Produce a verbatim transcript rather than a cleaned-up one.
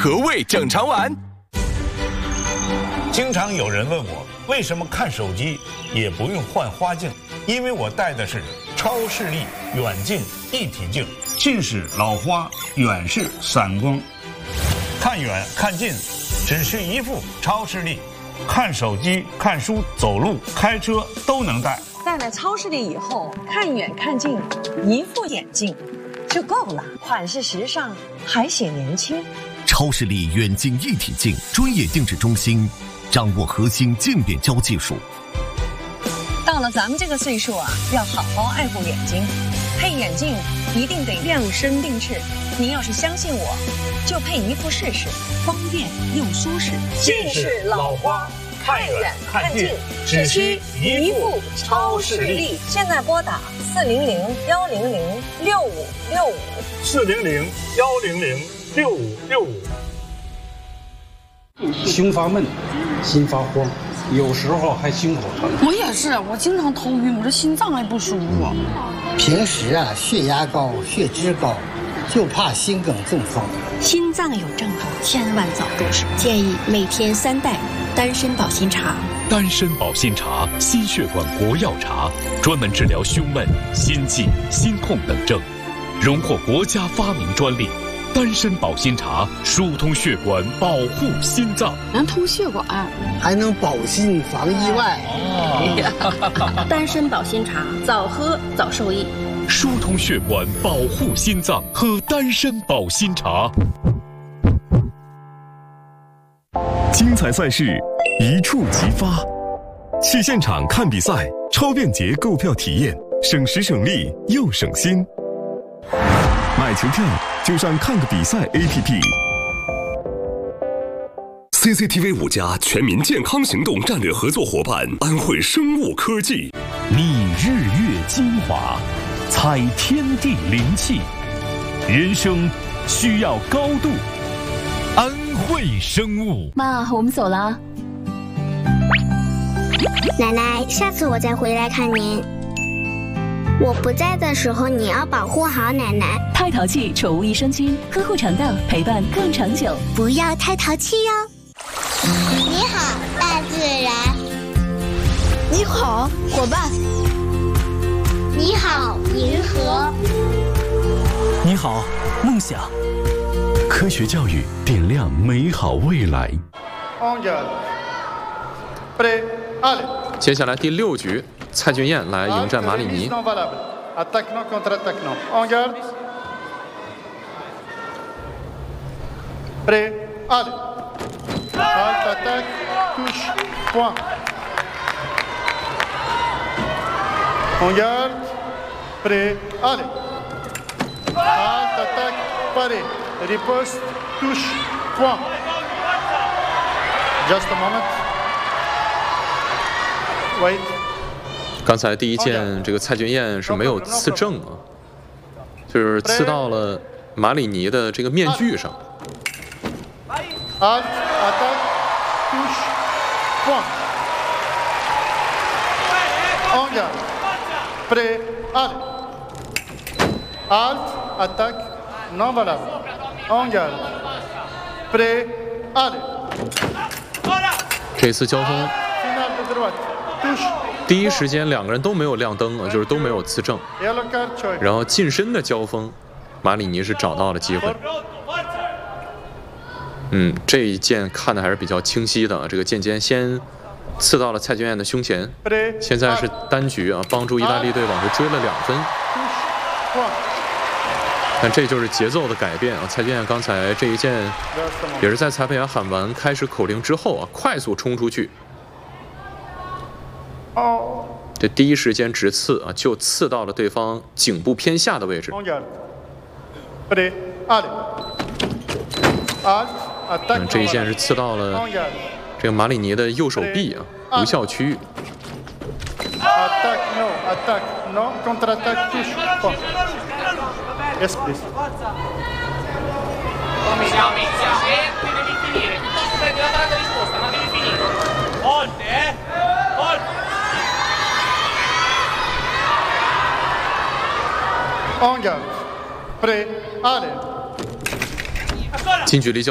何谓正常玩？ 经常有人问我，为什么看手机也不用换花镜？因为我戴的是超视力远近一体镜，近视老花，远视散光，看远看近，只需一副超视力，看手机、看书、走路、开车都能戴。 戴了超视力以后，看远看近，一副眼镜就够了，款式时尚，还显年轻。 超视力远近一体镜专业定制中心，掌握核心镜变焦技术。 到了咱们这个岁数啊，要好好爱护眼睛，配眼镜一定得量身定制。您要是相信我，就配一副试试，方便又舒适。 近视老花，看远看近，只需一副超视力。 现在拨打四零零幺零零六五六五， 四零零幺零零六五六五。 胸发闷，心发慌，有时候还心口疼。 我也是，我经常头晕，我这心脏还不舒服。 平时啊，血压高，血脂高，就怕心梗中风。 心脏有症状，千万早入手。建议每天三袋丹参保心茶。 丹参保心茶，心血管国药茶，专门治疗胸闷、心悸、心痛等症，荣获国家发明专利。丹参保心茶疏通血管，保护心脏， 能通血管， 还能保心防意外。 哦、丹参保心茶，早喝早受益。 疏通血管，保护心脏，喝丹参保心茶。 精彩赛事一触即发，去现场看比赛，超便捷购票体验，省时省力又省心。买球票就上看个比赛 A P P。C C T V 五家全民健康行动战略合作伙伴安徽生物科技。 觅日月精华，采天地灵气，人生需要高度。安徽生物。 妈，我们走了。 奶奶，下次我再回来看您。我不在的时候，你要保护好奶奶。 太淘气宠物益生菌，呵护肠道，陪伴更长久。 不要太淘气哟。你好，大自然。 你好，伙伴。 你好，银河。 你好，梦想。科学教育点亮美好未来。 接下来第六局，蔡俊彦来迎战马里尼。 Riposte, touche, point. Just a moment. Wait. 刚才第一剑，这个蔡俊彦是没有刺正啊，就是刺到了马里尼的这个面具上。 Alt, attaque, touche, point. En garde. Prêt, allez. Alt, attaque, non valable. En garde. Prêt, allez. 这次交锋，第一时间两个人都没有亮灯啊，就是都没有刺正。然后近身的交锋，马里尼是找到了机会。嗯，这一剑看的还是比较清晰的。这个剑尖先刺到了蔡俊彦的胸前，现在是单局啊，帮助意大利队往回追了两分。但这就是节奏的改变啊！蔡俊彦刚才这一剑也是在裁判员喊完开始口令之后啊，快速冲出去。这第一时间直刺啊，就刺到了对方颈部偏下的位置。嗯，这一剑是刺到了这个马里尼的右手臂啊，无效区域。 Yes, please. En garde. Prêt, allez. 近距离交